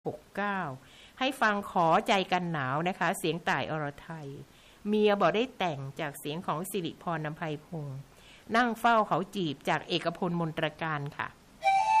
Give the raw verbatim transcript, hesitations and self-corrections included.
หกเก้าให้ฟังขอใจกันหนาวนะคะเสียงต่ายอรไทยเมียบอกได้แต่งจากเสียงของสิริพรนำไพพงษ์นั่งเฝ้าเขาจีบจากเอกพลมนตรการค่ะ